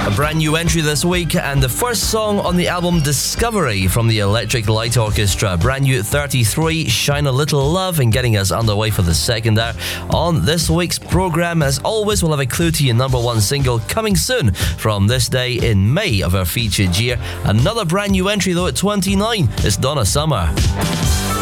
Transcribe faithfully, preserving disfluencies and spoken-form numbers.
A brand new entry this week, and the first song on the album Discovery from the Electric Light Orchestra. Brand new at thirty-three, Shine a Little Love, and getting us underway for the second hour on this week's programme. As always, we'll have a clue to your number one single coming soon from this day in May of our featured year. Another brand new entry though at twenty-nine, it's Donna Summer.